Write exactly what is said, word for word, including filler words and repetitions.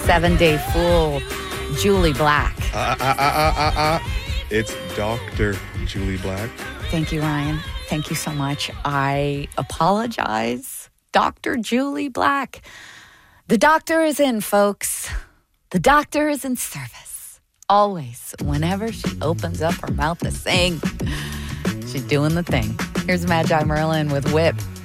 seven-day fool, Julie Black. Uh, uh, uh, uh, uh, uh. It's Doctor Julie Black. Thank you, Ryan. Thank you so much. I apologize. Doctor Julie Black. The doctor is in, folks. The doctor is in service. Always, whenever she opens up her mouth to sing, she's doing the thing. Here's Magi Merlin with Whip.